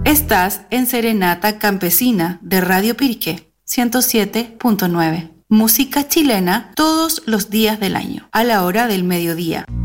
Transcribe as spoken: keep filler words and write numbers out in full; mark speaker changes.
Speaker 1: Estás en Serenata Campesina de Radio Piriqué ciento siete punto nueve. Música chilena todos los días del año, a la hora del mediodía.